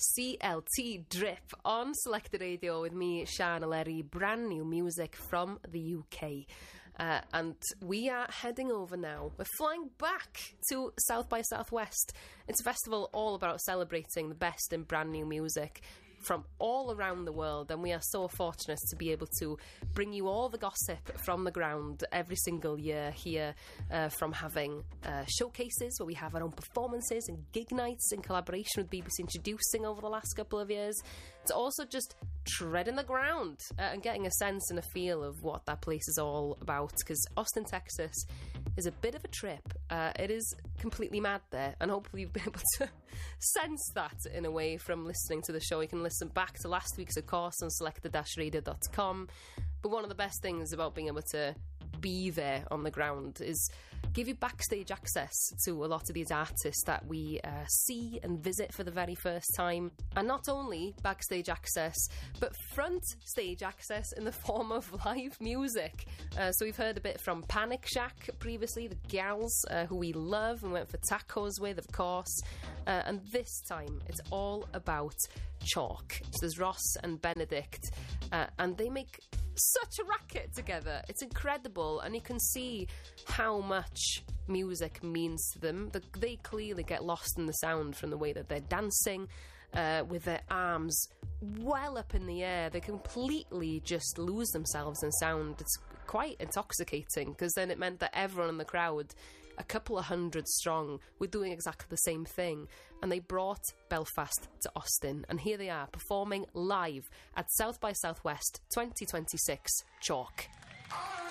CLT Drip on Selected Radio with me, Sian O'Leary. Brand new music from the UK. And we are heading over now. We're flying back to South by Southwest. It's a festival all about celebrating the best in brand new music from all around the world, and we are so fortunate to be able to bring you all the gossip from the ground every single year here, from having showcases where we have our own performances and gig nights in collaboration with BBC Introducing over the last couple of years, to also just treading the ground and getting a sense and a feel of what that place is all about, because Austin, Texas is a bit of a trip. It is completely mad there, and hopefully you've been able to sense that in a way from listening to the show. You can listen back to last week's, of course, on selected-radio.com. But one of the best things about being able to be there on the ground is give you backstage access to a lot of these artists that we see and visit for the very first time. And not only backstage access, but front stage access in the form of live music. So we've heard a bit from Panic Shack previously, the gals who we love and went for tacos with, of course. And this time it's all about Chalk. So there's Ross and Benedict, and they make such a racket together. It's incredible, and you can see how much music means to them. They clearly get lost in the sound from the way that they're dancing, with their arms well up in the air. They completely just lose themselves in sound. It's quite intoxicating, because then it meant that everyone in the crowd, a couple of hundred strong, were doing exactly the same thing, and they brought Belfast to Austin, and here they are performing live at South by Southwest 2026 Chalk.